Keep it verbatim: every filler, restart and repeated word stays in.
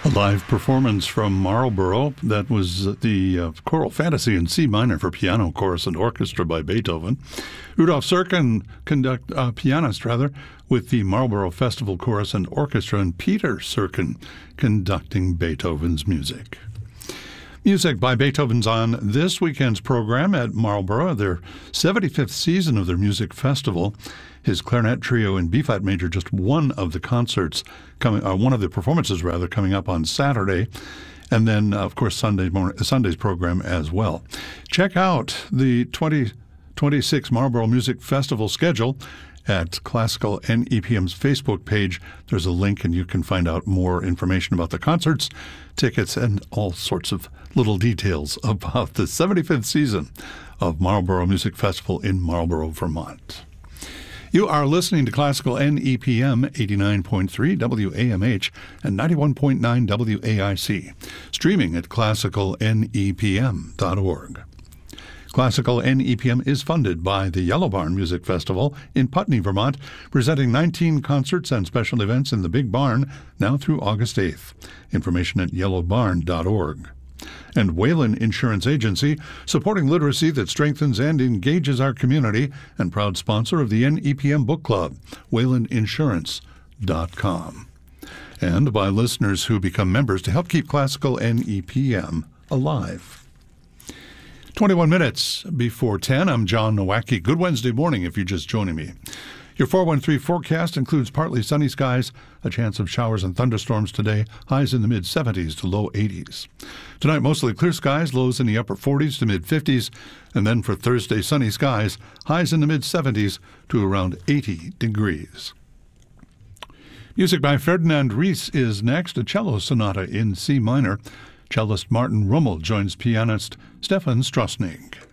A live performance from Marlborough. That was the uh, Choral Fantasy in C minor for piano, chorus, and orchestra by Beethoven. Rudolf Serkin, conduct, uh, pianist rather, with the Marlborough Festival Chorus and Orchestra, and Peter Serkin conducting Beethoven's music. Music by Beethoven's on this weekend's program at Marlborough, their seventy-fifth season of their music festival. His clarinet trio in B-flat major, just one of the concerts coming, uh, one of the performances rather, coming up on Saturday, and then uh, of course Sunday morning, Sunday's program as well. Check out the twenty twenty-six Marlborough Music Festival schedule at Classical N E P M's Facebook page. There's a link, and you can find out more information about the concerts, tickets, and all sorts of little details about the seventy-fifth season of Marlborough Music Festival in Marlborough, Vermont. You are listening to Classical N E P M, eighty-nine point three W A M H and ninety-one point nine W A I C, streaming at classical N E P M dot org. Classical N E P M is funded by the Yellow Barn Music Festival in Putney, Vermont, presenting nineteen concerts and special events in the Big Barn now through August eighth. Information at yellow barn dot org. And Whalen Insurance Agency, supporting literacy that strengthens and engages our community, and proud sponsor of the N E P M Book Club, whalen insurance dot com. And by listeners who become members to help keep Classical N E P M alive. twenty-one minutes before ten, I'm John Nowacki. Good Wednesday morning if you're just joining me. Your four one three forecast includes partly sunny skies, a chance of showers and thunderstorms today, highs in the mid-seventies to low eighties. Tonight, mostly clear skies, lows in the upper forties to mid-fifties, and then for Thursday, sunny skies, highs in the mid-seventies to around eighty degrees. Music by Ferdinand Ries is next, a cello sonata in C minor. Cellist Martin Rummel joins pianist Stefan Strasnig.